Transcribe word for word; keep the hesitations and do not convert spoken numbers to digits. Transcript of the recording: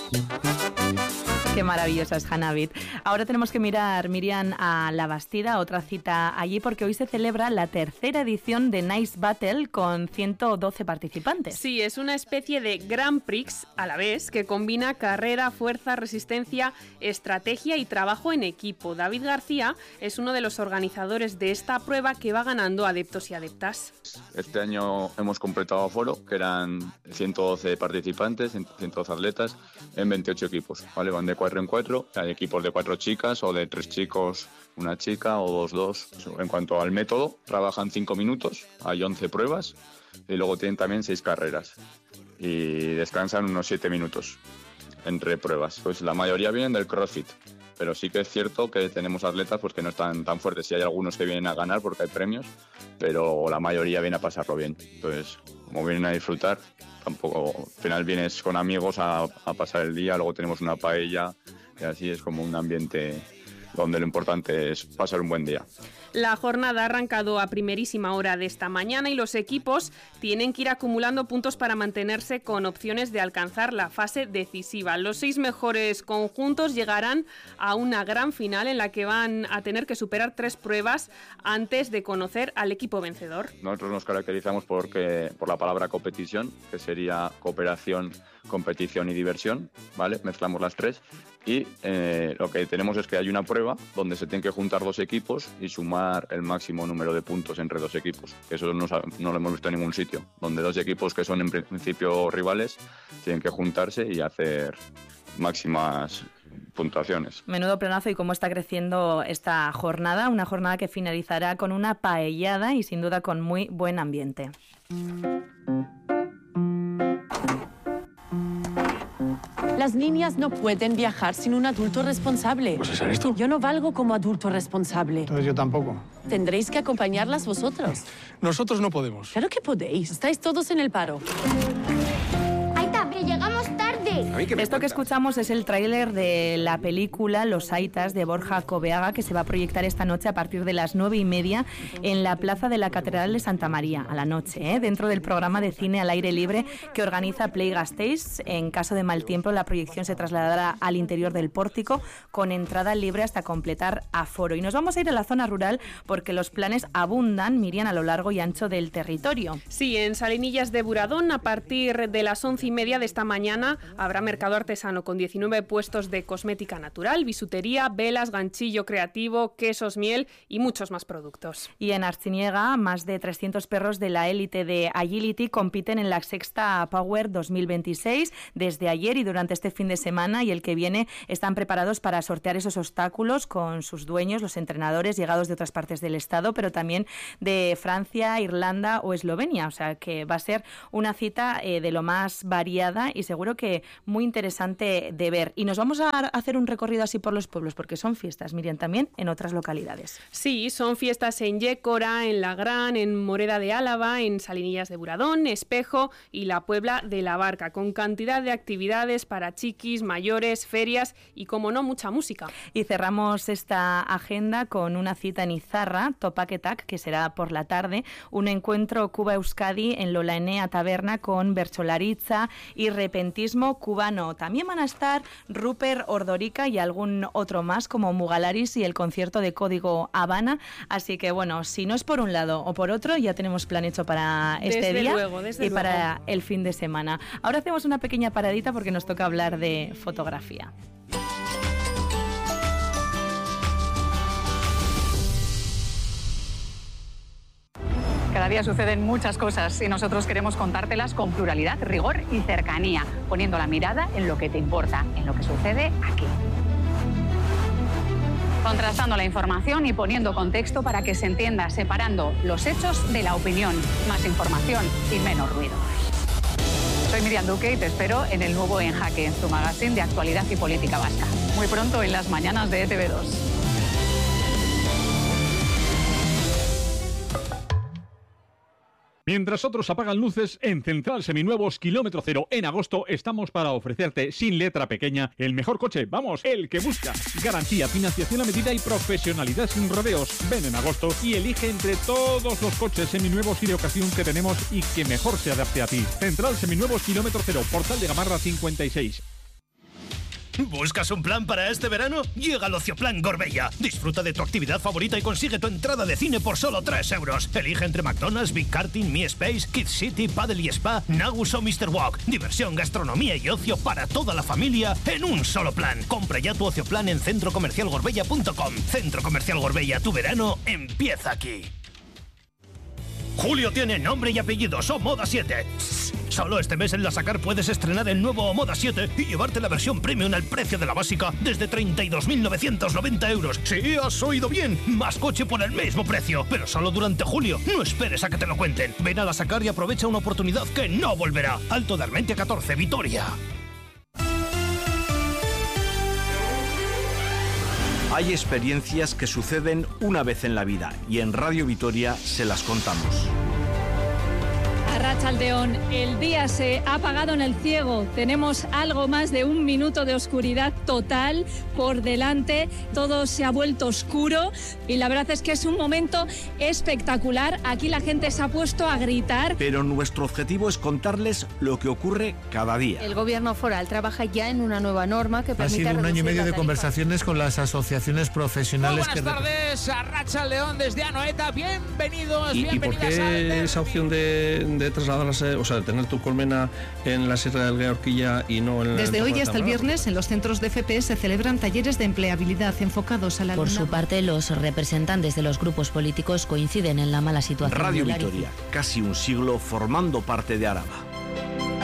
Qué maravillosa es Hannah-Bit. Ahora tenemos que mirar, Miriam, a La Bastida, otra cita allí, porque hoy se celebra la tercera edición de Nice Battle con ciento doce participantes. Sí, es una especie de Grand Prix a la vez que combina carrera, fuerza, resistencia, estrategia y trabajo en equipo. David García es uno de los organizadores de esta prueba que va ganando adeptos y adeptas. Este año hemos completado aforo, que eran ciento doce participantes, ciento doce atletas, en veintiocho equipos, ¿vale? Van de cuatro en cuatro, hay equipos de cuatro chicas o de tres chicos, una chica o dos, dos. En cuanto al método, trabajan cinco minutos, hay once pruebas y luego tienen también seis carreras y descansan unos siete minutos entre pruebas. Pues la mayoría vienen del CrossFit, pero sí que es cierto que tenemos atletas pues, que no están tan fuertes. Sí hay algunos que vienen a ganar porque hay premios, pero la mayoría viene a pasarlo bien. Entonces, como vienen a disfrutar, tampoco, al final vienes con amigos a, a pasar el día, luego tenemos una paella y así es como un ambiente donde lo importante es pasar un buen día. La jornada ha arrancado a primerísima hora de esta mañana y los equipos tienen que ir acumulando puntos para mantenerse con opciones de alcanzar la fase decisiva. Los seis mejores conjuntos llegarán a una gran final en la que van a tener que superar tres pruebas antes de conocer al equipo vencedor. Nosotros nos caracterizamos porque, por la palabra competición, que sería cooperación, competición y diversión, ¿vale? Mezclamos las tres y eh, lo que tenemos es que hay una prueba donde se tienen que juntar dos equipos y sumar el máximo número de puntos entre dos equipos. Eso no, no lo hemos visto en ningún sitio, donde dos equipos que son en principio rivales tienen que juntarse y hacer máximas puntuaciones. Menudo planazo y cómo está creciendo esta jornada, una jornada que finalizará con una paellada y sin duda con muy buen ambiente. Las niñas no pueden viajar sin un adulto responsable. ¿Pues esa eres tú? Yo no valgo como adulto responsable. Entonces yo tampoco. Tendréis que acompañarlas vosotros. Nosotros no podemos. Claro que podéis. Estáis todos en el paro. ¡Aita, pero llegamos tarde! Esto que escuchamos es el tráiler de la película Los Aitas de Borja Coveaga, que se va a proyectar esta noche a partir de las nueve y media en la plaza de la Catedral de Santa María, a la noche, ¿eh? dentro del programa de cine al aire libre que organiza Play Gasteiz. En caso de mal tiempo, la proyección se trasladará al interior del pórtico con entrada libre hasta completar aforo. Y nos vamos a ir a la zona rural porque los planes abundan, Miriam, a lo largo y ancho del territorio. Sí, en Salinillas de Buradón, a partir de las once y media de esta mañana, habrá mercado artesano con diecinueve puestos de cosmética natural, bisutería, velas, ganchillo creativo, quesos, miel y muchos más productos. Y en Artziniega, más de trescientos perros de la élite de Agility compiten en la Sexta Power dos mil veintiséis. Desde ayer y durante este fin de semana y el que viene están preparados para sortear esos obstáculos con sus dueños, los entrenadores llegados de otras partes del estado, pero también de Francia, Irlanda o Eslovenia. O sea que va a ser una cita eh, de lo más variada y seguro que muy interesante de ver. Y nos vamos a hacer un recorrido así por los pueblos, porque son fiestas, Miriam, también en otras localidades. Sí, son fiestas en Yécora, en La Gran, en Moreda de Álava, en Salinillas de Buradón, Espejo y la Puebla de la Barca, con cantidad de actividades para chiquis, mayores, ferias y, como no, mucha música. Y cerramos esta agenda con una cita en Izarra, Topaketak, que será por la tarde, un encuentro Cuba-Euskadi en Lola Enea Taberna con bertsolaritza y repentismo cubano. También van a estar Rupert Ordorica y algún otro más como Mugalaris y el concierto de Código Habana. Así que bueno, si no es por un lado o por otro, ya tenemos plan hecho para este desde día luego, desde y luego. para el fin de semana. Ahora hacemos una pequeña paradita porque nos toca hablar de fotografía. Cada día suceden muchas cosas y nosotros queremos contártelas con pluralidad, rigor y cercanía, poniendo la mirada en lo que te importa, en lo que sucede aquí. Contrastando la información y poniendo contexto para que se entienda, separando los hechos de la opinión, más información y menos ruido. Soy Miriam Duque y te espero en el nuevo En Jaque, tu magazine de actualidad y política vasca. Muy pronto en las mañanas de E T V dos. Mientras otros apagan luces, en Central Seminuevos Kilómetro Cero en agosto estamos para ofrecerte sin letra pequeña el mejor coche, vamos, el que buscas. Garantía, financiación a medida y profesionalidad sin rodeos. Ven en agosto y elige entre todos los coches seminuevos y de ocasión que tenemos y que mejor se adapte a ti. Central Seminuevos Kilómetro Cero, Portal de Gamarra cincuenta y seis. ¿Buscas un plan para este verano? Llega el Ocioplan Gorbella. Disfruta de tu actividad favorita y consigue tu entrada de cine por solo tres euros. Elige entre McDonald's, Big Karting, Mi Space, Kids City, Paddle y Spa, Nagus o míster Walk. Diversión, gastronomía y ocio para toda la familia en un solo plan. Compra ya tu Ocioplan en centro comercial gorbella punto com. Centro Comercial Gorbella, tu verano empieza aquí. Julio tiene nombre y apellidos, Omoda siete. Solo este mes en La Sacar puedes estrenar el nuevo Omoda siete y llevarte la versión premium al precio de la básica desde treinta y dos mil novecientos noventa euros. Sí, has oído bien, más coche por el mismo precio, pero solo durante julio. No esperes a que te lo cuenten. Ven a La Sacar y aprovecha una oportunidad que no volverá. Alto de Armentia catorce, Vitoria. Hay experiencias que suceden una vez en la vida y en Radio Vitoria se las contamos. Arratsaldeon, el día se ha apagado en el ciego. Tenemos algo más de un minuto de oscuridad total por delante. Todo se ha vuelto oscuro y la verdad es que es un momento espectacular. Aquí la gente se ha puesto a gritar. Pero nuestro objetivo es contarles lo que ocurre cada día. El gobierno foral trabaja ya en una nueva norma que permite... Ha sido un año y medio de conversaciones con las asociaciones profesionales. Muy buenas que... tardes, Arratsaldeon desde Anoeta. Bienvenidos, ¿Y, bienvenidas ¿Y por qué esa opción de, de trasladarse, o sea, de tener tu colmena en la Sierra del Gueorquilla y no en la... Desde hoy hasta el viernes en los centros de F P se celebran talleres de empleabilidad enfocados a la... Por su parte, los representantes de los grupos políticos coinciden en la mala situación. Radio Vitoria, casi un siglo formando parte de Araba.